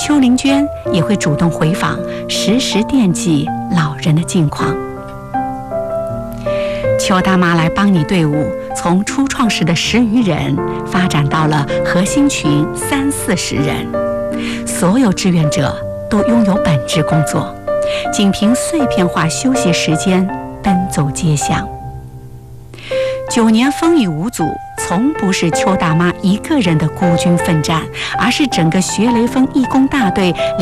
邱玲娟也会主动回访，时时惦记老人的近况。邱大妈来帮你队伍从初创时的10余人发展到了核心群30-40人，所有志愿者都拥有本职工作，仅凭碎片化休息时间奔走街巷。9年风雨无阻，从不是邱大妈一个人的孤军奋战，而是整个学雷锋义工大队